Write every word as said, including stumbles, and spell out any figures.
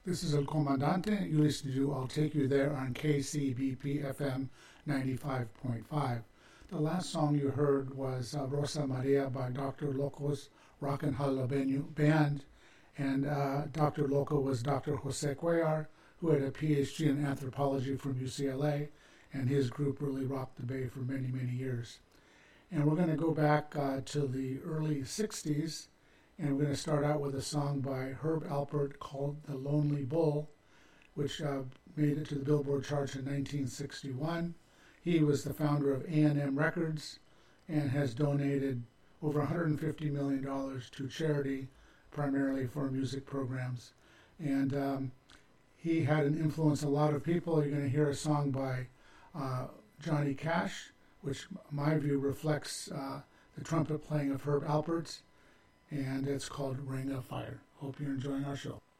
This is El Comandante. You listen to I'll Take You There on K C B P F M ninety-five point five. The last song you heard was uh, Rosa Maria by Doctor Loco's Rockin' Jalapeno Band. And uh, Doctor Loco was Doctor Jose Cuellar, who had a P H D in anthropology from U C L A, and his group really rocked the Bay for many, many years. And we're going to go back uh, to the early sixties, and we're going to start out with a song by Herb Alpert called The Lonely Bull, which uh, made it to the Billboard charts in nineteen sixty-one. He was the founder of A and M Records and has donated over one hundred fifty million dollars to charity, primarily for music programs. And um, he had an influence on a lot of people. You're going to hear a song by uh, Johnny Cash, which in my view reflects uh, the trumpet playing of Herb Alpert, and it's called Ring of Fire. Hope you're enjoying our show.